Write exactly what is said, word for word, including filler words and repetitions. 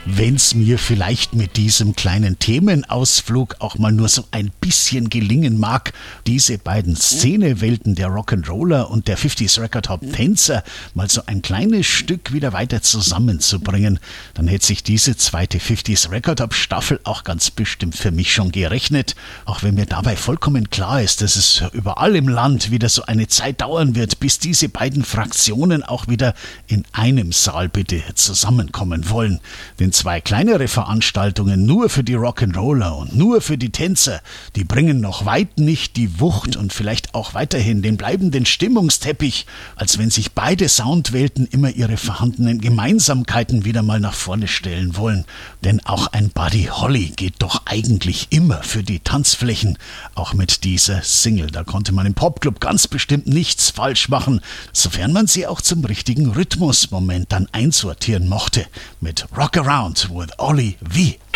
Wenn's mir vielleicht mit diesem kleinen Themenausflug auch mal nur so ein bisschen gelingen mag, diese beiden Szenewelten der Rock'n'Roller und der fünfziger Record Hop Tänzer mal so ein kleines Stück wieder weiter zusammenzubringen, dann hätte sich diese zweite fünfziger Record Hop Staffel auch ganz bestimmt für mich schon gerechnet, auch wenn mir dabei vollkommen klar ist, dass es überall im Land wieder so eine Zeit dauern wird, bis diese beiden Fraktionen auch wieder in einem Saal bitte zusammenkommen wollen. Denn zwei kleinere Veranstaltungen nur für die Rock'n'Roller und nur für die Tänzer, die bringen noch weit nicht die Wucht und vielleicht auch weiterhin den bleibenden Stimmungsteppich, als wenn sich beide Soundwelten immer ihre vorhandenen Gemeinsamkeiten wieder mal nach vorne stellen wollen. Denn auch ein Buddy Holly geht doch eigentlich immer für die Tanzflächen, auch mit dieser Single. Da konnte man im Popclub ganz bestimmt nichts falsch machen, sofern man sie auch zum richtigen Rhythmusmoment dann einsortieren mochte. Mit Rock Around with Ollie V.